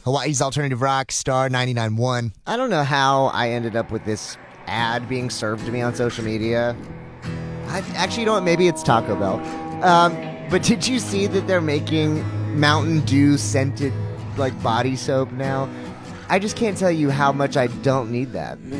Hawaii's alternative rock, Star 99.1. I don't know how I ended up with this ad being served to me on social media. Actually, you know what? Maybe it's Taco Bell. But did you see that they're making Mountain Dew scented like body soap now? I just can't tell you how much I don't need that.